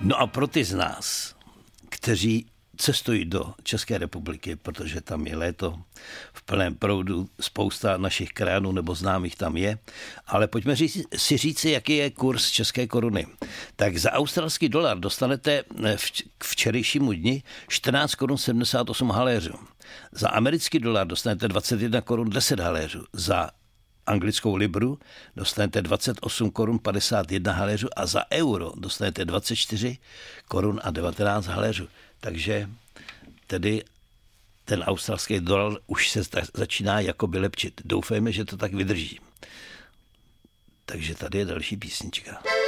No a pro ty z nás, kteří cestují do České republiky, protože tam je léto v plném proudu, spousta našich krajanů nebo známých tam je, ale pojďme si říci, jaký je kurz české koruny. Tak za australský dolar dostanete k včerejšímu dni 14 korun 78 haléřů. Za americký dolar dostanete 21 korun 10 haléřů. Za anglickou libru dostanete 28 korun 51 haléřů a za euro dostanete 24 korun a 19 haléřů. Takže tedy ten australský dolar už se začíná jakoby lepšit. Doufejme, že to tak vydrží. Takže tady je další písnička.